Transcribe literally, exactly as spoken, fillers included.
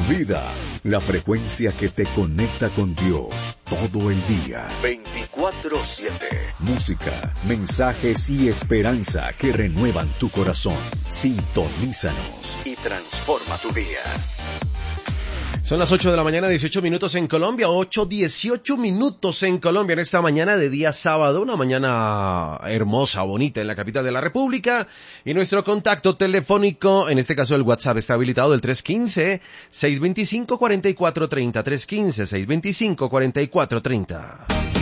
Vida, la frecuencia que te conecta con Dios todo el día. veinticuatro siete. Música, mensajes y esperanza que renuevan tu corazón. Sintonízanos y transforma tu día. Son las ocho de la mañana, dieciocho minutos en Colombia, ocho dieciocho minutos en Colombia en esta mañana de día sábado, una mañana hermosa, bonita en la capital de la República. Y nuestro contacto telefónico, en este caso el WhatsApp está habilitado del tres uno cinco, seis dos cinco, cuatro cuatro tres cero, tres uno cinco, seis dos cinco, cuatro cuatro tres cero.